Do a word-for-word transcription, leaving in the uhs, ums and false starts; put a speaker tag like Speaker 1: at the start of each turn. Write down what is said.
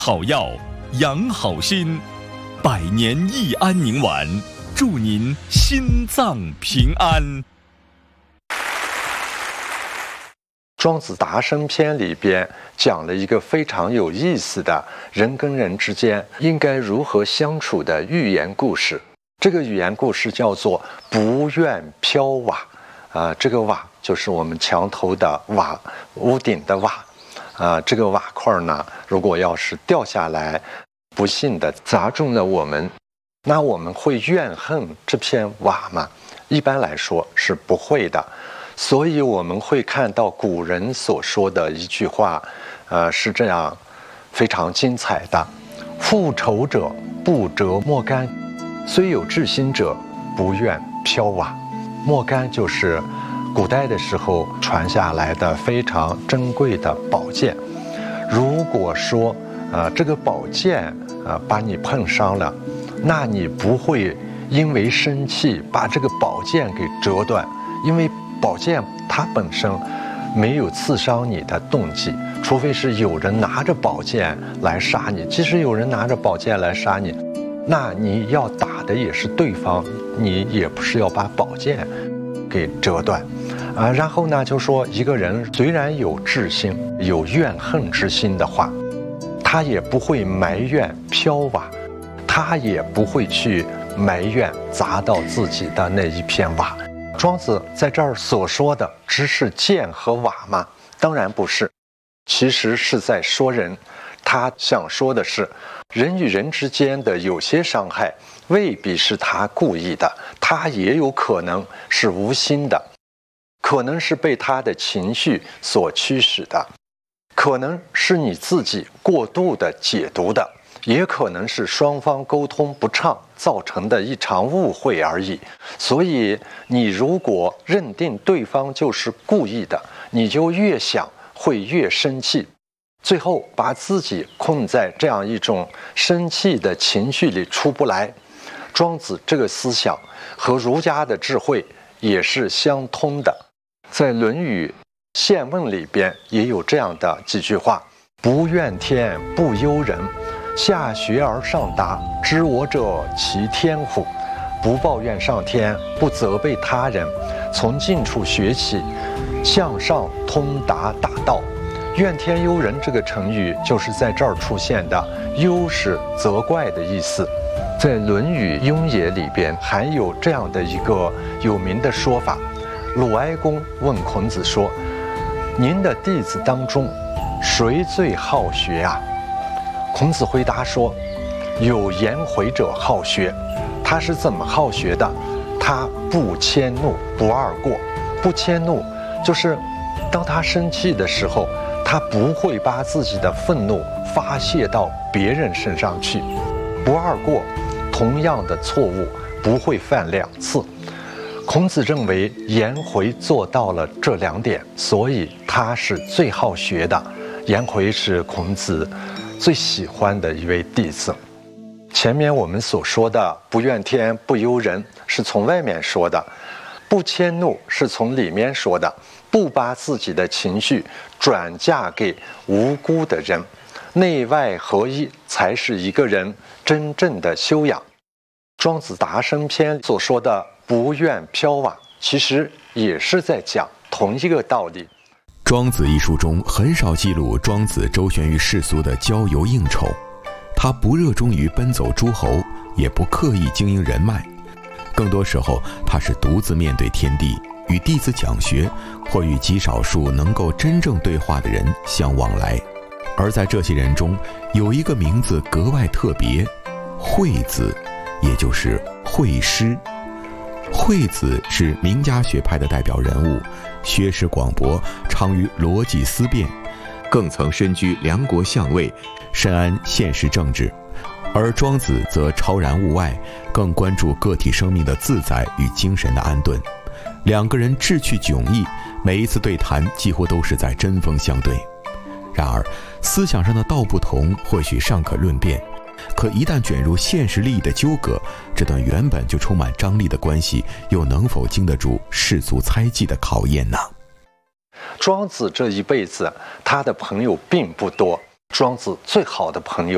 Speaker 1: 好药养好心，百年益安宁丸，祝您心脏平安。
Speaker 2: 庄子达生篇里边讲了一个非常有意思的人跟人之间应该如何相处的寓言故事。这个寓言故事叫做不愿飘瓦，啊、呃，这个瓦就是我们墙头的瓦，屋顶的瓦。啊、呃，这个瓦块呢，如果要是掉下来，不幸的砸中了我们，那我们会怨恨这片瓦吗？一般来说是不会的。所以我们会看到古人所说的一句话，呃，是这样，非常精彩的：复仇者不折莫干，虽有志心者，不愿飘瓦。莫干就是古代的时候传下来的非常珍贵的宝剑。如果说，呃，这个宝剑呃把你碰伤了，那你不会因为生气把这个宝剑给折断，因为宝剑它本身没有刺伤你的动机，除非是有人拿着宝剑来杀你。即使有人拿着宝剑来杀你，那你要打的也是对方，你也不是要把宝剑给折断啊。然后呢，就说一个人虽然有志心、有怨恨之心的话，他也不会埋怨飘瓦，他也不会去埋怨砸到自己的那一片瓦。庄子在这儿所说的只是剑和瓦吗？当然不是，其实是在说人。他想说的是，人与人之间的有些伤害未必是他故意的，他也有可能是无心的，可能是被他的情绪所驱使的，可能是你自己过度的解读的，也可能是双方沟通不畅造成的一场误会而已。所以你如果认定对方就是故意的，你就越想会越生气，最后把自己困在这样一种生气的情绪里出不来。庄子这个思想和儒家的智慧也是相通的，在《论语·宪问》里边也有这样的几句话：不怨天不忧人，下学而上达，知我者其天乎？不抱怨上天，不责备他人，从近处学起，向上通达达道。怨天尤人这个成语就是在这儿出现的，忧是责怪的意思。在《论语·雍也》里边还有这样的一个有名的说法：鲁哀公问孔子说，您的弟子当中谁最好学啊？孔子回答说，有颜回者好学。他是怎么好学的？他不迁怒，不贰过。不迁怒就是当他生气的时候，他不会把自己的愤怒发泄到别人身上去。不贰过，同样的错误不会犯两次。孔子认为颜回做到了这两点，所以他是最好学的。颜回是孔子最喜欢的一位弟子。前面我们所说的不怨天不忧人是从外面说的，不迁怒是从里面说的，不把自己的情绪转嫁给无辜的人，内外合一才是一个人真正的修养。庄子达生篇所说的不愿飘瓦，其实也是在讲同一个道理。
Speaker 1: 庄子一书中很少记录庄子周旋于世俗的交游应酬，他不热衷于奔走诸侯，也不刻意经营人脉，更多时候他是独自面对天地，与弟子讲学，或与极少数能够真正对话的人相往来。而在这些人中，有一个名字格外特别，惠子，也就是惠施。惠子是名家学派的代表人物，学识广博，长于逻辑思辨，更曾身居梁国相位，深谙现实政治。而庄子则超然物外，更关注个体生命的自在与精神的安顿。两个人志趣迥异，每一次对谈几乎都是在针锋相对。然而思想上的道不同或许尚可论辩，可一旦卷入现实利益的纠葛，这段原本就充满张力的关系又能否经得住世俗猜忌的考验呢？
Speaker 2: 庄子这一辈子他的朋友并不多，庄子最好的朋友